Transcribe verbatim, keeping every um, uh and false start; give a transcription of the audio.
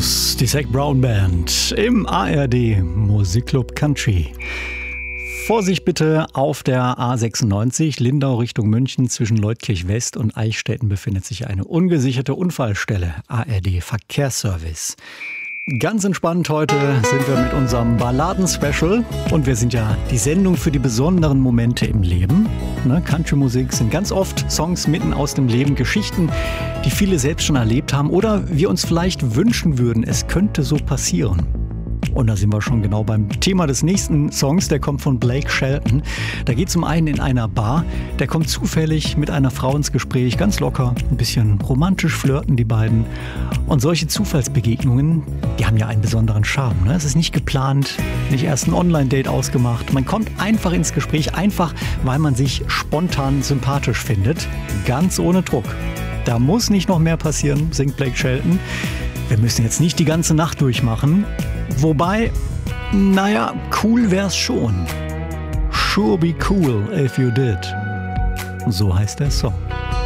Blues, die Zac Brown Band im A R D Musikclub Country. Vorsicht bitte, auf der A sechsundneunzig Lindau Richtung München zwischen Leutkirch West und Eichstätten befindet sich eine ungesicherte Unfallstelle. A R D Verkehrsservice. Ganz entspannt heute sind wir mit unserem Balladen-Special und wir sind ja die Sendung für die besonderen Momente im Leben. Ne? Country-Musik sind ganz oft Songs mitten aus dem Leben, Geschichten, die viele selbst schon erlebt haben oder wir uns vielleicht wünschen würden, es könnte so passieren. Und da sind wir schon genau beim Thema des nächsten Songs, der kommt von Blake Shelton. Da geht es um einen in einer Bar, der kommt zufällig mit einer Frau ins Gespräch, ganz locker, ein bisschen romantisch flirten die beiden. Und solche Zufallsbegegnungen, die haben ja einen besonderen Charme. Ne? Es ist nicht geplant, nicht erst ein Online-Date ausgemacht. Man kommt einfach ins Gespräch, einfach weil man sich spontan sympathisch findet, ganz ohne Druck. Da muss nicht noch mehr passieren, singt Blake Shelton. Wir müssen jetzt nicht die ganze Nacht durchmachen. Wobei, naja, cool wär's schon. Sure be cool if you did. So heißt der Song.